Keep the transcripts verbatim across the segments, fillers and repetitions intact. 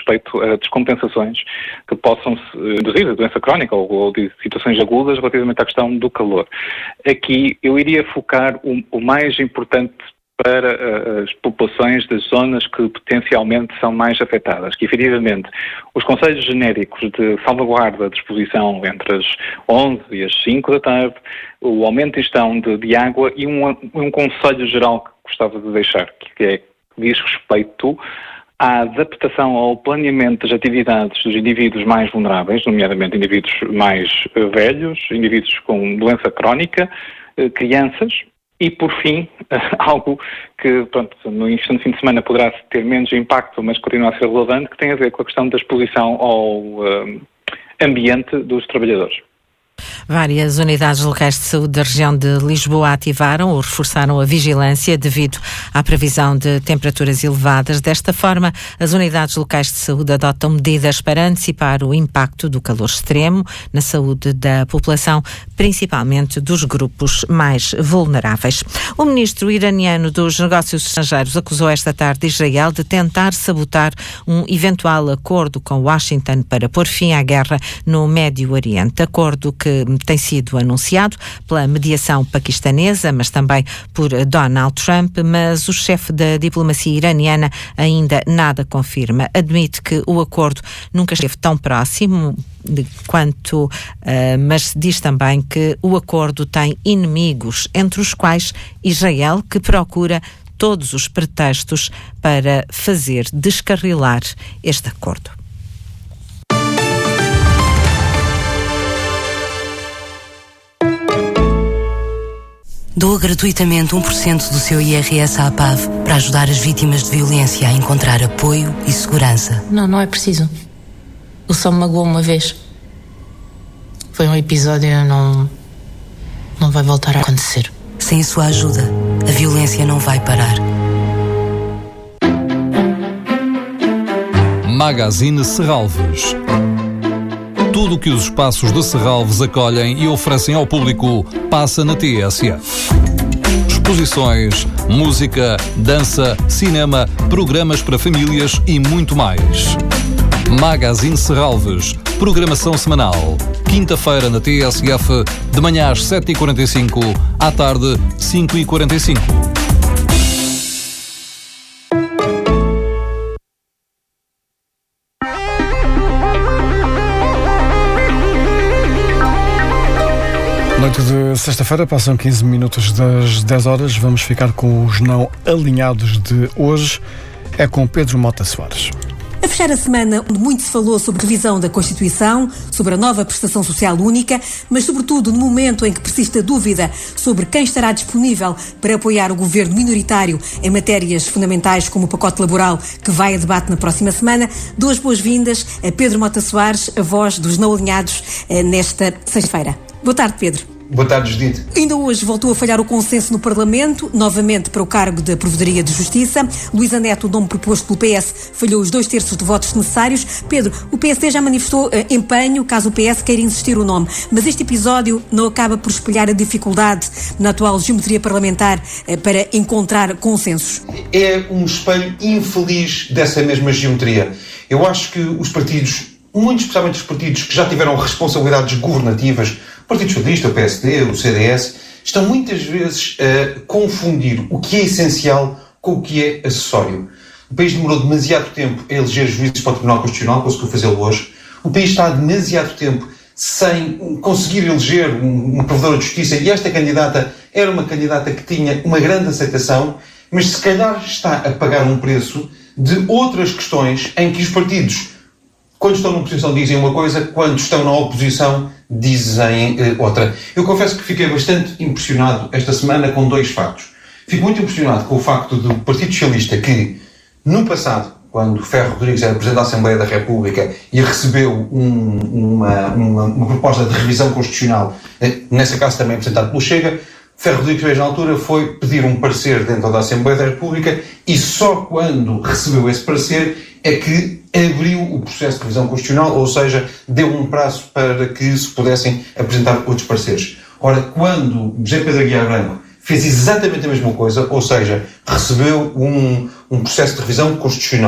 respeito a descompensações que possam deduzir de doença crónica ou, ou de situações agudas relativamente à questão do calor. Aqui eu iria focar o, o mais importante para uh, as populações das zonas que potencialmente são mais afetadas, que efetivamente os conselhos genéricos de salvaguarda de exposição entre as onze e as cinco da tarde, o aumento de ingestão de, de água e um, um conselho geral que gostava de deixar, que é, diz respeito à adaptação ao planeamento das atividades dos indivíduos mais vulneráveis, nomeadamente indivíduos mais uh, velhos, indivíduos com doença crónica, uh, crianças. E, por fim, algo que, pronto, no fim de semana poderá ter menos impacto, mas continua a ser relevante, que tem a ver com a questão da exposição ao uh, ambiente dos trabalhadores. Várias unidades locais de saúde da região de Lisboa ativaram ou reforçaram a vigilância devido à previsão de temperaturas elevadas. Desta forma, as unidades locais de saúde adotam medidas para antecipar o impacto do calor extremo na saúde da população, principalmente dos grupos mais vulneráveis. O ministro iraniano dos Negócios Estrangeiros acusou esta tarde Israel de tentar sabotar um eventual acordo com Washington para pôr fim à guerra no Médio Oriente. Acordo que que tem sido anunciado pela mediação paquistanesa, mas também por Donald Trump, mas o chefe da diplomacia iraniana ainda nada confirma. Admite que o acordo nunca esteve tão próximo quanto, uh, mas diz também que o acordo tem inimigos, entre os quais Israel, que procura todos os pretextos para fazer descarrilar este acordo. Doa gratuitamente um por cento do seu I R S à A P A V para ajudar as vítimas de violência a encontrar apoio e segurança. Não, não é preciso. Ele só me magoou uma vez. Foi um episódio e não, não vai voltar a acontecer. Sem a sua ajuda, a violência não vai parar. Magazine Serralves. Tudo o que os espaços de Serralves acolhem e oferecem ao público passa na T S F. Exposições, música, dança, cinema, programas para famílias e muito mais. Magazine Serralves, programação semanal. Quinta-feira na T S F, de manhã às sete e quarenta e cinco, à tarde cinco e quarenta e cinco. Noite de sexta-feira, passam quinze minutos das dez horas. Vamos ficar com os não alinhados de hoje. É com Pedro Mota Soares. A fechar a semana onde muito se falou sobre revisão da Constituição, sobre a nova prestação social única, mas sobretudo no momento em que persiste a dúvida sobre quem estará disponível para apoiar o governo minoritário em matérias fundamentais como o pacote laboral que vai a debate na próxima semana, dou as boas-vindas a Pedro Mota Soares, a voz dos não alinhados, nesta sexta-feira. Boa tarde, Pedro. Boa tarde, Judite. Ainda hoje voltou a falhar o consenso no Parlamento, novamente para o cargo da Provedoria de Justiça. Luísa Neto, o nome proposto pelo P S, falhou os dois terços de votos necessários. Pedro, o P S D já manifestou uh, empenho caso o P S queira insistir o nome, mas este episódio não acaba por espelhar a dificuldade na atual geometria parlamentar uh, para encontrar consensos? É um espelho infeliz dessa mesma geometria. Eu acho que os partidos, muito especialmente os partidos que já tiveram responsabilidades governativas, o Partido Socialista, o P S D, o C D S, estão muitas vezes a confundir o que é essencial com o que é acessório. O país demorou demasiado tempo a eleger juízes para o Tribunal Constitucional, conseguiu fazê-lo hoje. O país está há demasiado tempo sem conseguir eleger uma provedora de justiça, e esta candidata era uma candidata que tinha uma grande aceitação, mas se calhar está a pagar um preço de outras questões em que os partidos, quando estão na oposição, dizem uma coisa, quando estão na oposição, dizem uh, outra. Eu confesso que fiquei bastante impressionado esta semana com dois factos. Fico muito impressionado com o facto do Partido Socialista que, no passado, quando Ferro Rodrigues era Presidente da Assembleia da República e recebeu um, uma, uma, uma proposta de revisão constitucional, nessa casa também apresentado pelo Chega, Ferro Rodrigues, fez na altura, foi pedir um parecer dentro da Assembleia da República e só quando recebeu esse parecer é que abriu o processo de revisão constitucional, ou seja, deu um prazo para que se pudessem apresentar outros pareceres. Ora, quando José Pedro Aguiar Branco fez exatamente a mesma coisa, ou seja, recebeu um, um processo de revisão constitucional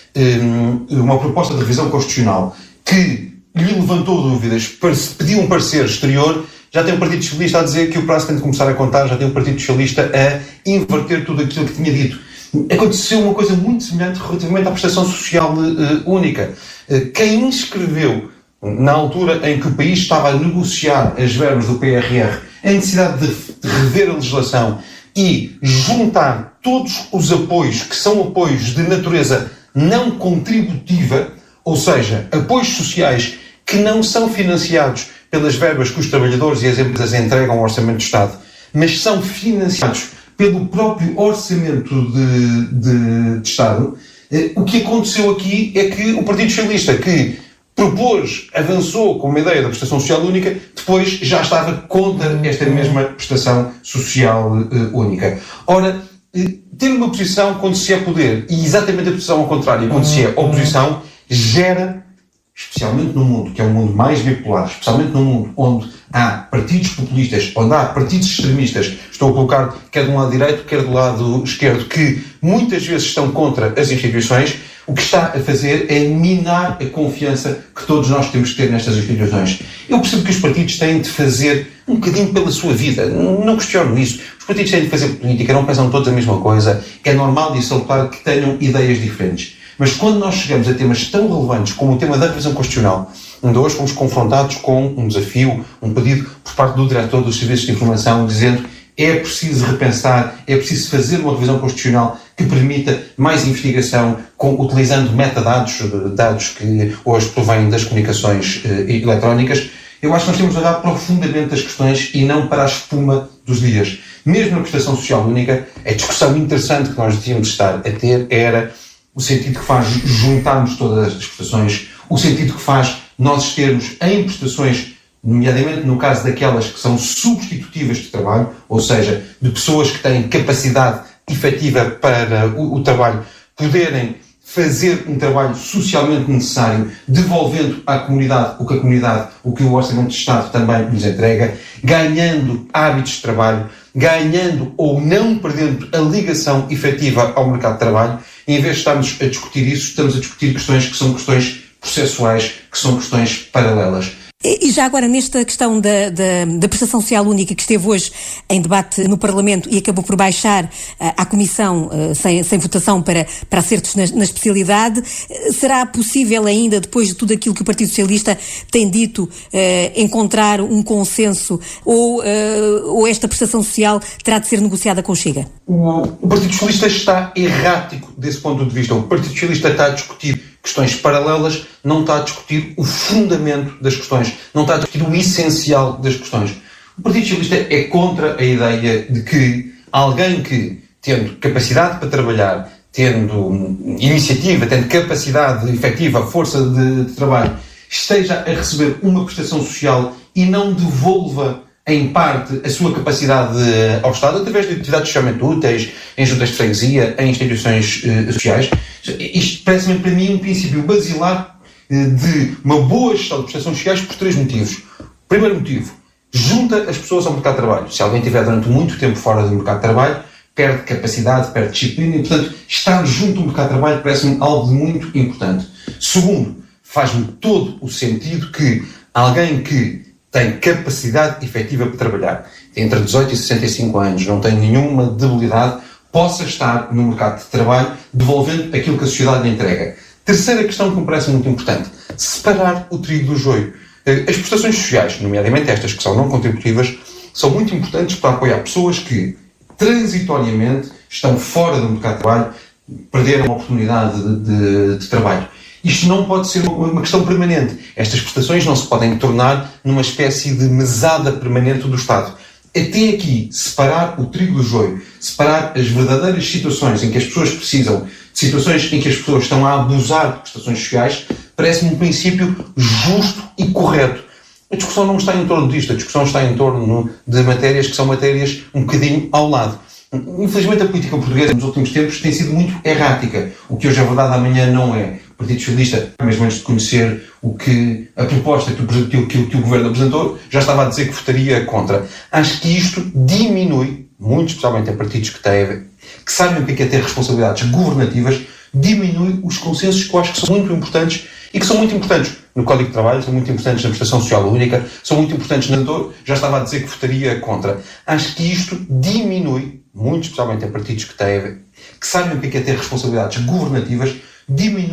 um, uma proposta de revisão constitucional que lhe levantou dúvidas, pediu um parecer exterior, já tem o Partido Socialista a dizer que o prazo tem de começar a contar, já tem o Partido Socialista a inverter tudo aquilo que tinha dito. Aconteceu uma coisa muito semelhante relativamente à prestação social uh, única. Uh, quem inscreveu, na altura em que o país estava a negociar as verbas do P R R, a necessidade de, de rever a legislação e juntar todos os apoios que são apoios de natureza não contributiva, ou seja, apoios sociais que não são financiados pelas verbas que os trabalhadores e as empresas entregam ao Orçamento do Estado, mas são financiados pelo próprio Orçamento de, de, de Estado, eh, o que aconteceu aqui é que o Partido Socialista, que propôs, avançou com uma ideia da prestação social única, depois já estava contra esta mesma prestação social eh, única. Ora, eh, ter uma posição quando se é poder e exatamente a posição ao contrário, quando se é oposição, gera, especialmente no mundo, que é um mundo mais bipolar, especialmente no mundo onde há partidos populistas, onde há partidos extremistas, estou a colocar quer do lado direito, quer do lado esquerdo, que muitas vezes estão contra as instituições, o que está a fazer é minar a confiança que todos nós temos que ter nestas instituições. Eu percebo que os partidos têm de fazer um bocadinho pela sua vida, não questiono isso. Os partidos têm de fazer política, não pensam todos a mesma coisa, é normal e salutar que tenham ideias diferentes. Mas quando nós chegamos a temas tão relevantes como o tema da revisão constitucional, onde hoje fomos confrontados com um desafio, um pedido por parte do diretor dos Serviços de Informação, dizendo é preciso repensar, é preciso fazer uma revisão constitucional que permita mais investigação, com, utilizando metadados, dados que hoje provêm das comunicações eh, eletrónicas, eu acho que nós temos de olhar profundamente as questões e não para a espuma dos dias. Mesmo na prestação social única, a discussão interessante que nós devíamos estar a ter era o sentido que faz juntarmos todas as prestações, o sentido que faz nós termos em prestações, nomeadamente no caso daquelas que são substitutivas de trabalho, ou seja, de pessoas que têm capacidade efetiva para o, o trabalho, poderem fazer um trabalho socialmente necessário, devolvendo à comunidade o que a comunidade, o que o Orçamento de Estado também nos entrega, ganhando hábitos de trabalho, ganhando ou não perdendo a ligação efetiva ao mercado de trabalho. E em vez de estarmos a discutir isso, estamos a discutir questões que são questões processuais, que são questões paralelas. E já agora, nesta questão da, da, da prestação social única que esteve hoje em debate no Parlamento e acabou por baixar uh, à Comissão uh, sem, sem votação para, para acertos na, na especialidade, uh, será possível ainda, depois de tudo aquilo que o Partido Socialista tem dito, uh, encontrar um consenso ou, uh, ou esta prestação social terá de ser negociada com o Chega? O, o Partido Socialista está errático desse ponto de vista. O Partido Socialista está a discutir questões paralelas, não está a discutir o fundamento das questões, não está a discutir o essencial das questões. O Partido Socialista é contra a ideia de que alguém que, tendo capacidade para trabalhar, tendo iniciativa, tendo capacidade efetiva, força de, de trabalho, esteja a receber uma prestação social e não devolva em parte a sua capacidade ao Estado, através de atividades socialmente úteis, em juntas de freguesia, em instituições uh, sociais. Isto parece-me para mim um princípio basilar uh, de uma boa gestão de prestações sociais por três motivos. Primeiro motivo, junta as pessoas ao mercado de trabalho. Se alguém estiver durante muito tempo fora do mercado de trabalho, perde capacidade, perde disciplina e, portanto, estar junto ao mercado de trabalho parece-me algo de muito importante. Segundo, faz-me todo o sentido que alguém que tem capacidade efetiva para trabalhar, entre dezoito e sessenta e cinco anos, não tem nenhuma debilidade, possa estar no mercado de trabalho, devolvendo aquilo que a sociedade lhe entrega. Terceira questão que me parece muito importante, separar o trigo do joio. As prestações sociais, nomeadamente estas que são não contributivas, são muito importantes para apoiar pessoas que, transitoriamente, estão fora do mercado de trabalho, perderam a oportunidade de, de, de trabalho. Isto não pode ser uma questão permanente. Estas prestações não se podem tornar numa espécie de mesada permanente do Estado. Até aqui, separar o trigo do joio, separar as verdadeiras situações em que as pessoas precisam, de situações em que as pessoas estão a abusar de prestações sociais, parece-me um princípio justo e correto. A discussão não está em torno disto, a discussão está em torno de matérias que são matérias um bocadinho ao lado. Infelizmente a política portuguesa nos últimos tempos tem sido muito errática. O que hoje é verdade, amanhã não é. O Partido Socialista, mesmo antes de conhecer o que, a proposta que o, que, que, que o Governo apresentou, já estava a dizer que votaria contra. Acho que isto diminui, muito especialmente em partidos que, têm, que sabem o que é ter responsabilidades governativas, diminui os consensos que eu acho que são muito importantes e que são muito importantes no Código de Trabalho, são muito importantes na Prestação Social Única, são muito importantes na dor. Já estava a dizer que votaria contra. Acho que isto diminui, muito especialmente em partidos que têm, que sabem o que é ter responsabilidades governativas, diminui